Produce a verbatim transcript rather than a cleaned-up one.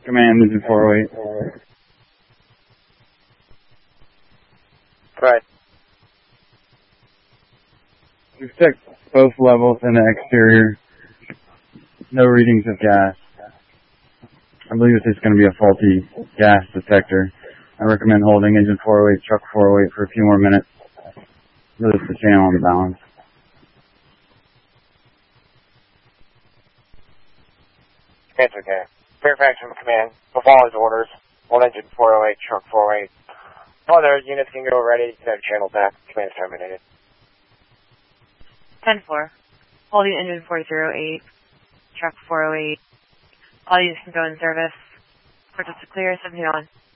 Command, engine four oh eight. Right. We've checked both levels in the exterior. No readings of gas. I believe it's just going to be a faulty gas detector. I recommend holding engine four oh eight, truck four oh eight for a few more minutes. Release the channel on the balance. It's okay. Fairfax from command. With all his orders. Hold engine four oh eight, truck four oh eight. All those units can go ready. You can have channel back. Command terminated. ten four. Holding engine four oh eight, truck four oh eight. All units can go in service. Purchase to clear, seventeen on.